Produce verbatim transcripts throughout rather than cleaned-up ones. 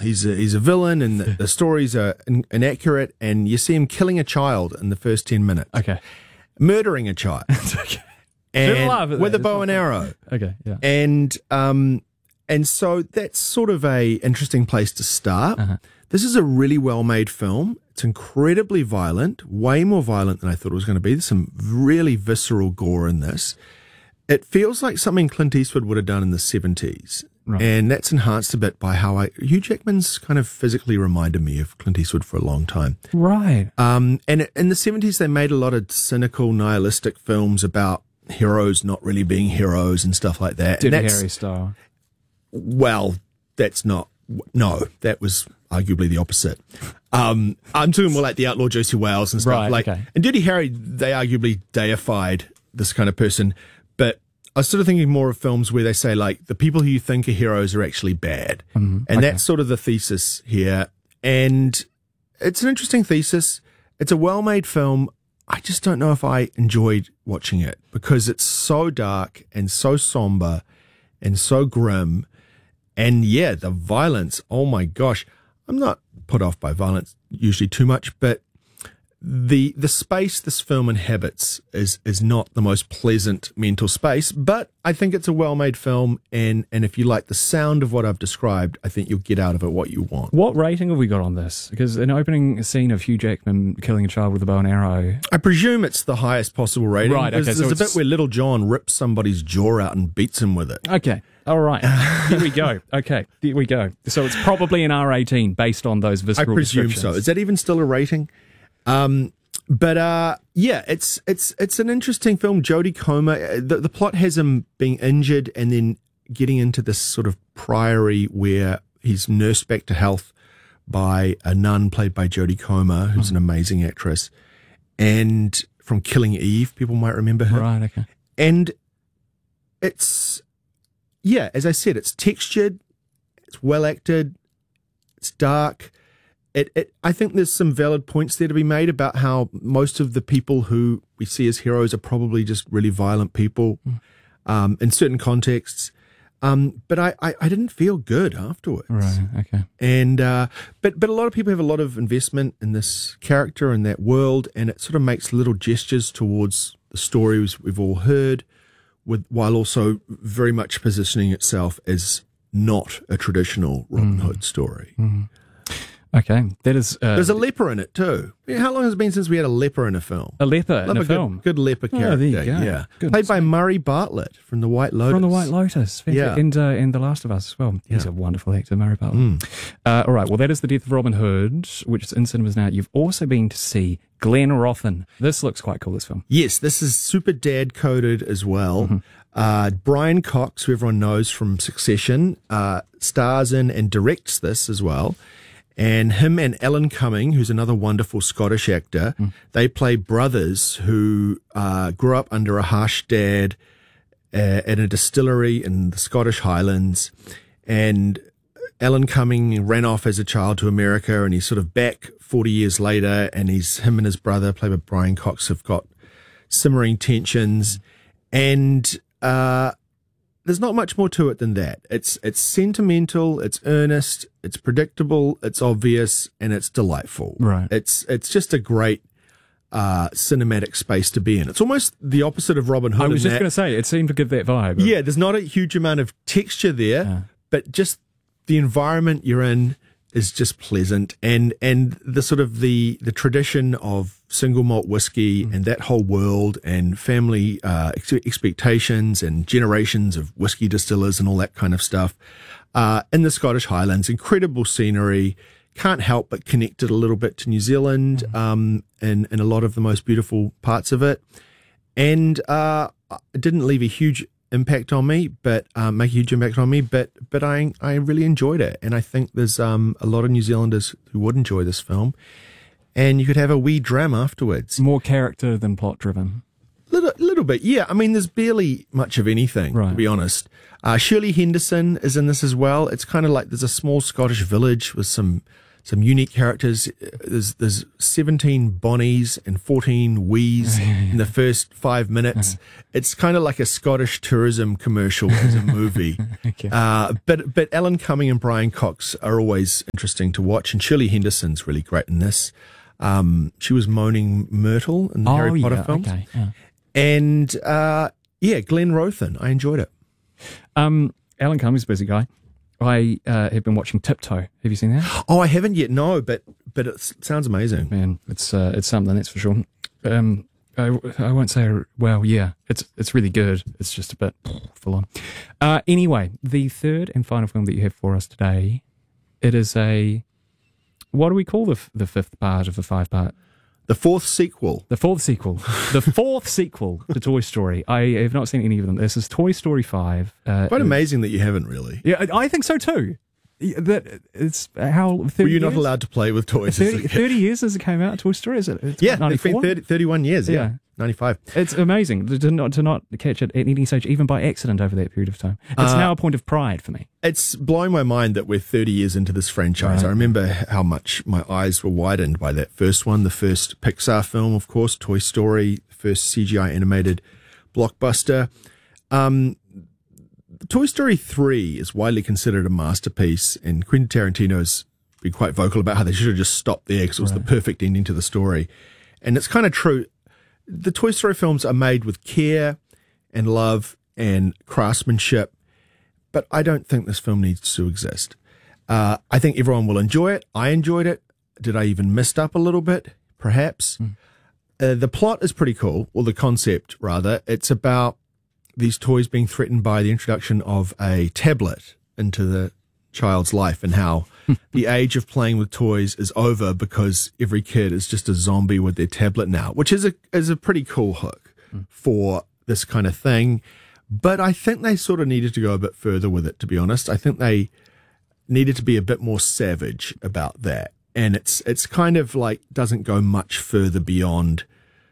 He's a, he's a villain, and the, the stories are in, inaccurate, and you see him killing a child in the first ten minutes. Okay. Murdering a child. Okay. And with a bow and arrow. Okay, yeah. And um, and so that's sort of a interesting place to start. Uh-huh. This is a really well-made film. It's incredibly violent, way more violent than I thought it was going to be. There's some really visceral gore in this. It feels like something Clint Eastwood would have done in the seventies. Right. And that's enhanced a bit by how I... Hugh Jackman's kind of physically reminded me of Clint Eastwood for a long time. Right. Um, and in the seventies, they made a lot of cynical, nihilistic films about heroes not really being heroes and stuff like that. Dirty Harry style. Well, that's not... No, that was arguably the opposite. Um, I'm talking more like the Outlaw Josie Wales and stuff. Right, like, okay. In Dirty Harry, they arguably deified this kind of person. But I was sort of thinking more of films where they say, like, the people who you think are heroes are actually bad. Mm-hmm. And Okay. that's sort of the thesis here. And it's an interesting thesis. It's a well-made film. I just don't know if I enjoyed watching it because it's so dark and so somber and so grim. And yeah, the violence, oh my gosh. I'm not put off by violence usually too much, but the the space this film inhabits is is not the most pleasant mental space, but I think it's a well-made film, and, and if you like the sound of what I've described, I think you'll get out of it what you want. What rating have we got on this? Because an opening scene of Hugh Jackman killing a child with a bow and arrow... I presume it's the highest possible rating. Right, okay, There's, so there's a it's- bit where Little John rips somebody's jaw out and beats him with it. Okay. All right. Here we go. Okay. Here we go. So it's probably an R eighteen based on those I visceral presume so. descriptions. Is that even still a rating? Um, but uh, yeah, it's it's it's an interesting film. Jodie Comer. The, the plot has him being injured and then getting into this sort of priory where he's nursed back to health by a nun played by Jodie Comer, who's Mm-hmm. an amazing actress, and from Killing Eve, people might remember her. Right, okay. And it's, yeah, as I said, it's textured, it's well acted, it's dark. It, it, I think there's some valid points there to be made about how most of the people who we see as heroes are probably just really violent people um, in certain contexts. Um, but I, I, I didn't feel good afterwards. Right, okay. And uh, but but a lot of people have a lot of investment in this character and that world, and it sort of makes little gestures towards the stories we've all heard, with while also very much positioning itself as not a traditional Robin Mm. Hood story. Mm. Okay. That is... Uh, There's a leper in it too. Yeah, how long has it been since we had a leper in a film? a leper Love in a, a film. Good, good leper Oh, character. there you go. Yeah, Good. played by Murray Bartlett from The White Lotus. From The White Lotus. Fantastic. Yeah. And, uh, and The Last of Us as well. He's Yeah. a wonderful actor, Murray Bartlett. Mm. Uh, all right. Well, that is The Death of Robin Hood, which is in cinemas now. You've also been to see Glenn Rothan. This looks quite cool, this film. Yes, this is super dad coded as well. Mm-hmm. Uh, Brian Cox, who everyone knows from Succession, uh, stars in and directs this as well. And him and Alan Cumming, who's another wonderful Scottish actor, Mm. they play brothers who uh, grew up under a harsh dad uh, at a distillery in the Scottish Highlands. And Alan Cumming ran off as a child to America, and he's sort of back forty years later, and he's him and his brother, played by Brian Cox, have got simmering tensions. And uh, there's not much more to it than that. It's it's sentimental, it's earnest, it's predictable, it's obvious, and it's delightful. Right. It's it's just a great uh, cinematic space to be in. It's almost the opposite of Robin Hood. I was in just that- going to say, it seemed to give that vibe. yeah, there's not a huge amount of texture there, Yeah. but just the environment you're in is just pleasant, and and the sort of the the tradition of single malt whiskey Mm. and that whole world and family uh, ex- expectations and generations of whiskey distillers and all that kind of stuff uh, in the Scottish Highlands. Incredible scenery. Can't help but connect it a little bit to New Zealand Mm. um, and and a lot of the most beautiful parts of it. And uh, it didn't leave a huge impact on me, but um, make a huge impact on me. But but I I really enjoyed it, and I think there's um a lot of New Zealanders who would enjoy this film, and you could have a wee dram afterwards. More character than plot driven. Little little bit, yeah. I mean, there's barely much of anything, Right. to be honest. Uh, Shirley Henderson is in this as well. It's kind of like there's a small Scottish village with some some unique characters. There's there's seventeen Bonnies and fourteen Wees in the first five minutes. It's kind of like a Scottish tourism commercial as a movie. Okay. Uh, but but Alan Cumming and Brian Cox are always interesting to watch, and Shirley Henderson's really great in this. Um, she was Moaning Myrtle in the Oh, Harry Potter yeah, films. okay. Yeah. And uh, yeah, Glenn Rothen. I enjoyed it. Um, Alan Cummings, busy guy. I uh, have been watching Tiptoe. Have you seen that? Oh, I haven't yet. No, but but it sounds amazing. Man, it's uh, it's something, that's for sure. Um, I, I won't say, well, yeah, it's it's really good. It's just a bit full on. Uh, anyway, the third and final film that you have for us today, it is a, what do we call the f- the fifth part of the five part? The fourth sequel. The fourth sequel. The fourth sequel to Toy Story. I have not seen any of them. This is Toy Story five. Uh, Quite amazing that you haven't really. Yeah, I think so too. Yeah, That it's how thirty Were you not years? allowed to play with toys? as a thirty, kid? thirty years as it came out, Toy Story, is it? It's Yeah, what, it's been ninety-four? thirty, thirty-one years. Yeah, Yeah. ninety-five. It's amazing to not to not catch it at any stage, even by accident, over that period of time. It's Uh, now a point of pride for me. It's blowing my mind that we're thirty years into this franchise. Right. I remember how much my eyes were widened by that first one, the first Pixar film, of course, Toy Story, first C G I animated blockbuster. Um, Toy Story three is widely considered a masterpiece, and Quentin Tarantino's been quite vocal about how they should have just stopped there because it was Right. the perfect ending to the story. And it's kind of true. The Toy Story films are made with care and love and craftsmanship, but I don't think this film needs to exist. Uh, I think everyone will enjoy it. I enjoyed it. Did I even messed up a little bit? Perhaps. Mm. Uh, the plot is pretty cool, or the concept, rather. It's about these toys being threatened by the introduction of a tablet into the child's life, and how the age of playing with toys is over because every kid is just a zombie with their tablet now, which is a is a pretty cool hook Mm. for this kind of thing. But I think they sort of needed to go a bit further with it, to be honest. I think they needed to be a bit more savage about that. And it's it's kind of like doesn't go much further beyond,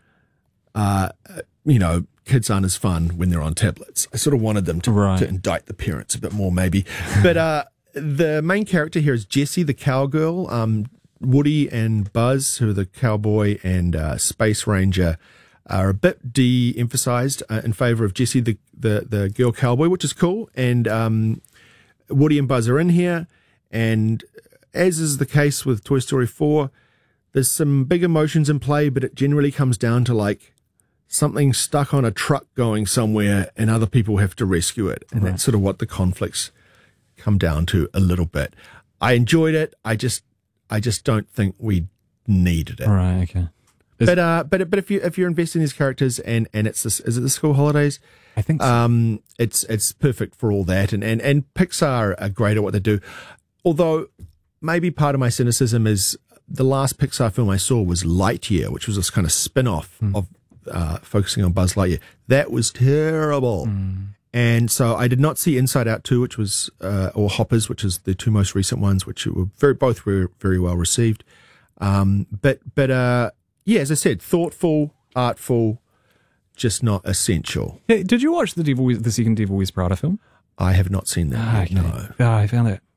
uh, you know, kids aren't as fun when they're on tablets. I sort of wanted them to, Right. to indict the parents a bit more, maybe. But uh, the main character here is Jessie, the cowgirl. Um, Woody and Buzz, who are the cowboy and uh, space ranger, are a bit de-emphasized uh, in favor of Jessie, the, the, the girl cowboy, which is cool. And um, Woody and Buzz are in here. And as is the case with Toy Story four, there's some big emotions in play, but it generally comes down to like something stuck on a truck going somewhere and other people have to rescue it. And Right. that's sort of what the conflicts come down to a little bit. I enjoyed it. I just, I just don't think we needed it. Right, okay. Is- But uh, but but if you if you're investing in these characters and and it's this, is it the school holidays? I think so. Um, it's it's perfect for all that, and and and Pixar are great at what they do. Although maybe part of my cynicism is the last Pixar film I saw was Lightyear, which was this kind of spin-off Mm. of uh, focusing on Buzz Lightyear. That was terrible. Mm. And so I did not see Inside Out two, which was, uh, or Hoppers, which is the two most recent ones, which were very, both were very well received. Um, but, but, uh, yeah, as I said, thoughtful, artful, just not essential. Hey, did you watch the Devil, Wears- the second Devil Wears Prada film? I have not seen that Ah, yet, no. Ah, I found it.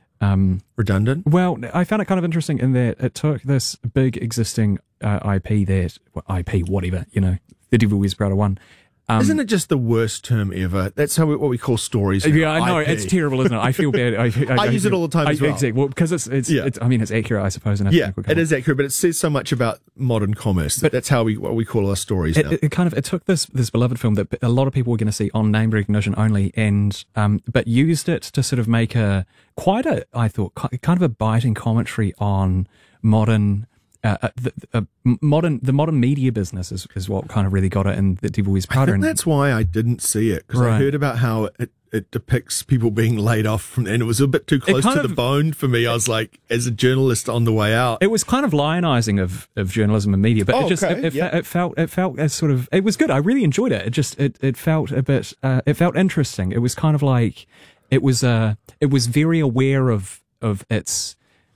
Um, Redundant? well, I found it kind of interesting in that it took this big existing uh, I P that, well, I P, whatever, you know, the Devil Wears Prada one. Um, Isn't it just the worst term ever? That's how we, what we call stories. now, Yeah, I know I P. it's terrible, isn't it? I feel bad. I, I, I use it all the time I, as well. Exactly. Well, because it's, it's, Yeah. it's, I mean, it's accurate, I suppose. And Yeah, it is accurate, but it says so much about modern commerce. That But- that's how we what we call our stories It, now. it, it kind of it took this this beloved film that a lot of people were going to see on name recognition only, and um, but used it to sort of make a quite a I thought ki- kind of a biting commentary on modern. Uh, uh, the, uh, modern the modern media business is, is what kind of really got it in the Devil Wears I Prada. think And that's why I didn't see it, because I Right. heard about how it, it depicts people being laid off from, and it was a bit too close kind to the of- bone for me. I was like, as a journalist on the way out, it was kind of lionizing of, of journalism and media, but Oh, it just okay, it, it, yeah. fe- it felt it felt as sort of it was good. I really enjoyed it. It just it, it felt a bit uh, it felt interesting. It was kind of like it was uh it was very aware of of its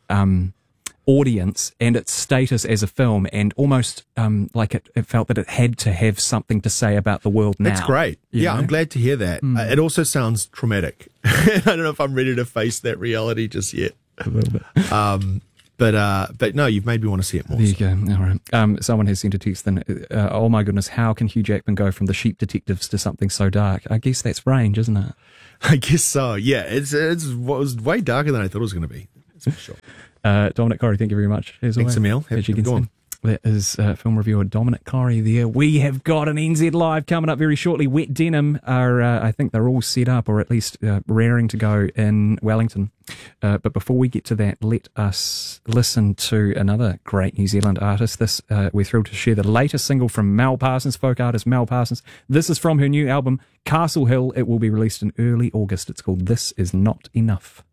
um audience and its status as a film, and almost um like it, it felt that it had to have something to say about the world now. that's great. you Yeah, know? I'm glad to hear that. Uh, it also sounds traumatic. I don't know if I'm ready to face that reality just yet. A little bit. Um, But uh, but no, you've made me want to see it more. There you so. go. All right. Um, someone has sent a text then, uh, oh my goodness, how can Hugh Jackman go from the Sheep Detectives to something so dark? I guess that's range, isn't it? I guess so. Yeah, it's it's it was way darker than I thought it was going to be. That's for sure. Uh, Dominic Corey, thank you very much. As Thanks, always. Emil. Have, As you have can a go see. That is uh, film reviewer Dominic Corey there. We have got an N Z Live coming up very shortly. Wet Denim are, uh, I think they're all set up, or at least uh, raring to go in Wellington. Uh, but before we get to that, let us listen to another great New Zealand artist. This uh, we're thrilled to share the latest single from Mel Parsons, folk artist Mel Parsons. This is from her new album, Castle Hill. It will be released in early August. It's called This Is Not Enough.